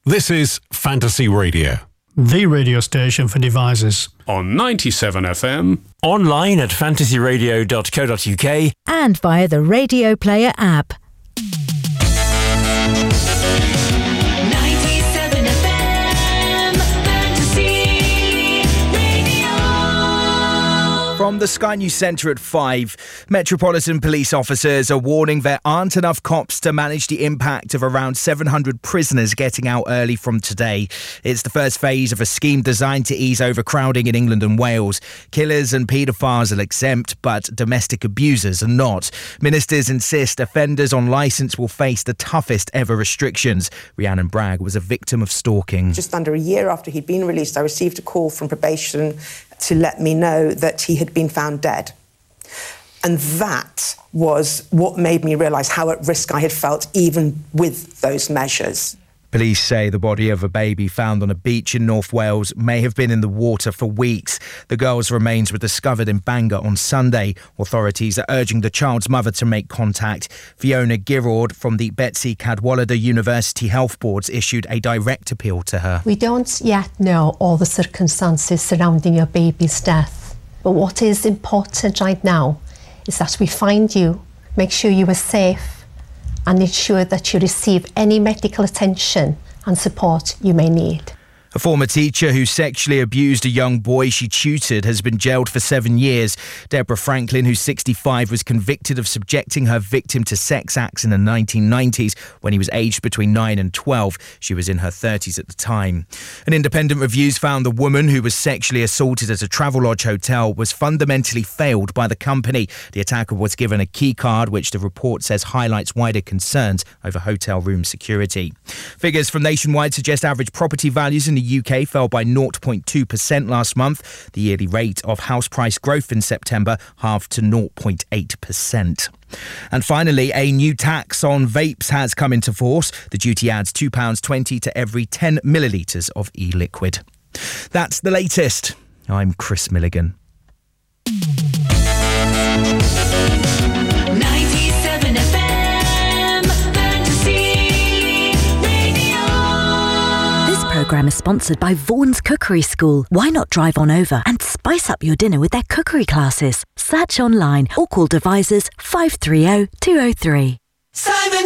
This is Fantasy Radio, the radio station for devices. On 97 FM. Online at fantasyradio.co.uk. And via the Radio Player app. 97 FM Fantasy Radio. From the Sky News Centre at 5, Metropolitan Police officers are warning there aren't enough cops to manage the impact of around 700 prisoners getting out early from today. It's the first phase of a scheme designed to ease overcrowding in England and Wales. Killers and paedophiles are exempt, but domestic abusers are not. Ministers insist offenders on licence will face the toughest ever restrictions. Rhiannon Bragg was a victim of stalking. Just under a year after he'd been released, I received a call from probation to let me know that he had been found dead. And that was what made me realise how at risk I had felt even with those measures. Police say the body of a baby found on a beach in North Wales may have been in the water for weeks. The girl's remains were discovered in Bangor on Sunday. Authorities are urging the child's mother to make contact. Fiona Girard from the Betsy Cadwallader University Health Boards issued a direct appeal to her. We don't yet know all the circumstances surrounding your baby's death. But what is important right now is that we find you, make sure you are safe, and ensure that you receive any medical attention and support you may need. A former teacher who sexually abused a young boy she tutored has been jailed for 7 years. Deborah Franklin, who's 65, was convicted of subjecting her victim to sex acts in the 1990s when he was aged between 9 and 12. She was in her 30s at the time. An independent reviews found the woman who was sexually assaulted at a Travelodge hotel was fundamentally failed by the company. The attacker was given a key card, which the report says highlights wider concerns over hotel room security. Figures from Nationwide suggest average property values in the UK fell by 0.2% last month. The yearly rate of house price growth in September halved to 0.8%. And finally, a new tax on vapes has come into force. The duty adds £2.20 to every 10 millilitres of e-liquid. That's the latest. I'm Chris Milligan. 97 FM Fantasy Radio. This programme is sponsored by Vaughan's Cookery School. Why not drive on over and spice up your dinner with their cookery classes? Search online or call devisers 530 203. Simon